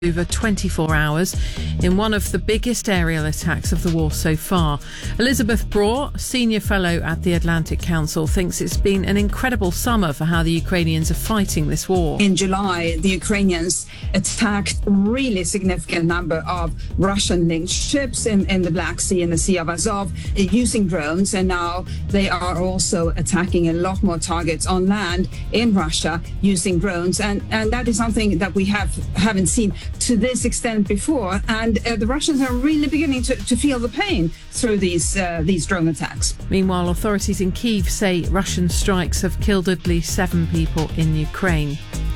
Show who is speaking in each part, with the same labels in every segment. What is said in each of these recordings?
Speaker 1: over 24 hours in one of the biggest aerial attacks of the war so far. Elizabeth Braw, senior fellow at the Atlantic Council, thinks it's been an incredible summer for how the Ukrainians are fighting this war.
Speaker 2: In July, the Ukrainians attacked a really significant number of Russian-linked ships in the Black Sea and the Sea of Azov using drones, and now they are also attacking a lot more targets on land in Russia using drones, and that is something that we haven't seen to this extent before, and the Russians are really beginning to feel the pain through these drone attacks.
Speaker 1: Meanwhile, authorities in Kyiv say Russian strikes have killed at least 7 people in Ukraine.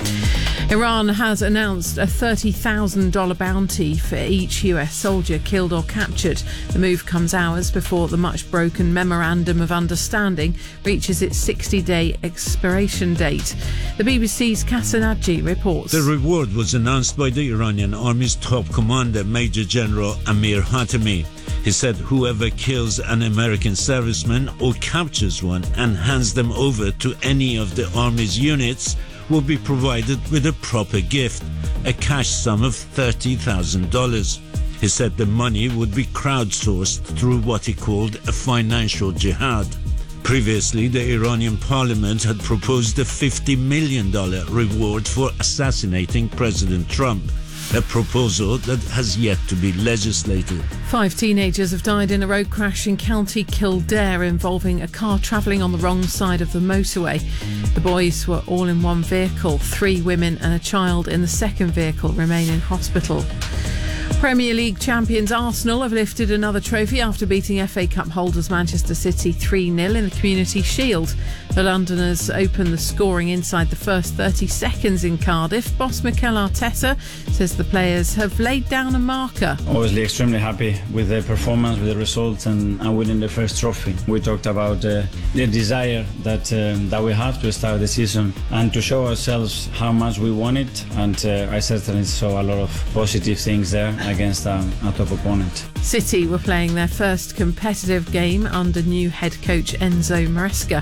Speaker 1: Iran has announced a $30,000 bounty for each US soldier killed or captured. The move comes hours before the much-broken Memorandum of Understanding reaches its 60-day expiration date. The BBC's Kasanaji reports.
Speaker 3: The reward was announced by the Iranian Army's top commander, Major General Amir Hatami. He said whoever kills an American serviceman or captures one and hands them over to any of the Army's units will be provided with a proper gift, a cash sum of $30,000. He said the money would be crowdsourced through what he called a financial jihad. Previously, the Iranian parliament had proposed a $50 million reward for assassinating President Trump, a proposal that has yet to be legislated.
Speaker 1: 5 teenagers have died in a road crash in County Kildare involving a car travelling on the wrong side of the motorway. The boys were all in one vehicle. 3 women and a child in the second vehicle remain in hospital. Premier League champions Arsenal have lifted another trophy after beating FA Cup holders Manchester City 3-0 in the Community Shield. The Londoners opened the scoring inside the first 30 seconds in Cardiff. Boss Mikel Arteta says the players have laid down a marker.
Speaker 4: Obviously extremely happy with the performance, with the results and winning the first trophy. We talked about the desire that we have to start the season and to show ourselves how much we want it, and I certainly saw a lot of positive things there against a top opponent.
Speaker 1: City were playing their first competitive game under new head coach Enzo Maresca.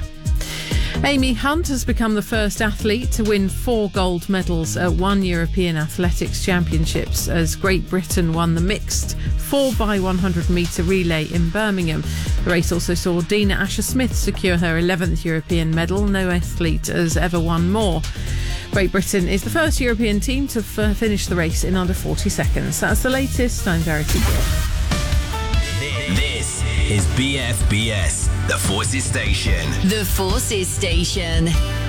Speaker 1: Amy Hunt has become the first athlete to win 4 gold medals at one European Athletics Championships as Great Britain won the mixed 4x100 metre relay in Birmingham. The race also saw Dina Asher-Smith secure her 11th European medal. No athlete has ever won more. Great Britain is the first European team to finish the race in under 40 seconds. That's the latest. I'm Verity Gill.
Speaker 5: This is BFBS, the Forces Station.
Speaker 6: The Forces Station.